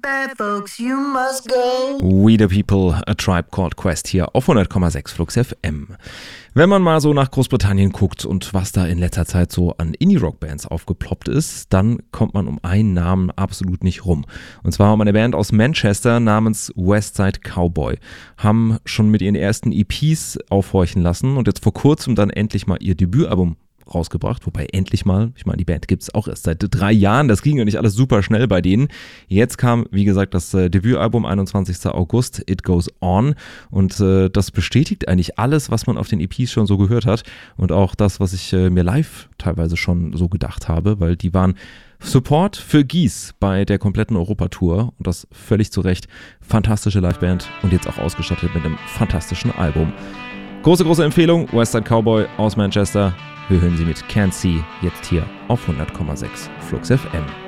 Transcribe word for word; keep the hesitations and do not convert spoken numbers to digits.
bad folks, you must go. We the People, A Tribe Called Quest hier auf hundert Komma sechs Flux F M. Wenn man mal so nach Großbritannien guckt und was da in letzter Zeit so an Indie-Rock-Bands aufgeploppt ist, dann kommt man um einen Namen absolut nicht rum. Und zwar um eine Band aus Manchester namens Westside Cowboy. Haben schon mit ihren ersten E Ps aufhorchen lassen und jetzt vor kurzem dann endlich mal ihr Debütalbum rausgebracht, wobei endlich mal, ich meine, die Band gibt es auch erst seit drei Jahren, das ging ja nicht alles super schnell bei denen. Jetzt kam, wie gesagt, das äh, Debütalbum einundzwanzigsten August, It Goes On, und äh, das bestätigt eigentlich alles, was man auf den E Ps schon so gehört hat und auch das, was ich äh, mir live teilweise schon so gedacht habe, weil die waren Support für Gies bei der kompletten Europatour und das völlig zu Recht. Fantastische Liveband und jetzt auch ausgestattet mit einem fantastischen Album. Große, große Empfehlung, Westside Cowboy aus Manchester. Wir hören sie mit Can't See jetzt hier auf hundert Komma sechs Flux F M.